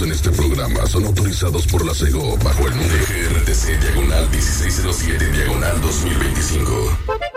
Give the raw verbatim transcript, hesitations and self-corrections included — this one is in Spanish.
en este programa son autorizados por la SEGO bajo el número G R T C diagonal dieciséis cero siete diagonal dos mil veinticinco.